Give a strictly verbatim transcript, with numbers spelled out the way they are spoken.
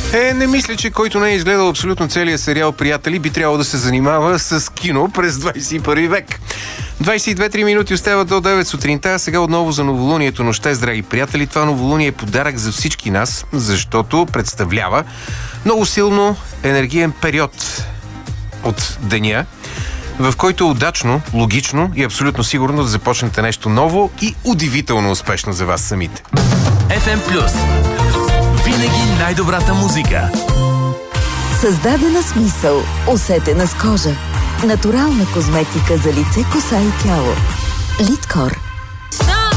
Е, не мисля, че който не е изгледал абсолютно целия сериал "Приятели" би трябвало да се занимава с кино през двадесет и първи век. двадесет и две-три минути остават до девет сутринта, а сега отново за новолунието. Нощта, драги приятели, това новолуние е подарък за всички нас, защото представлява много силно енергиен период от деня, в който е удачно, логично и абсолютно сигурно да започнете нещо ново и удивително успешно за вас самите. еф ем Плюс. Винаги най-добрата музика. Създадена с мисъл, усетена с кожа. Натурална козметика за лице, коса и тяло. Литкор.